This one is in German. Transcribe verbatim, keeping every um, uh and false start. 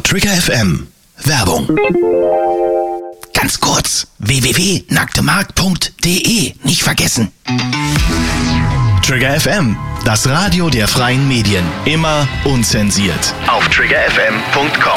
Trigger F M. Werbung. Ganz kurz, w w w punkt nacktemark punkt d e. Nicht vergessen. Trigger F M, das Radio der freien Medien. Immer unzensiert. Auf trigger f m punkt com.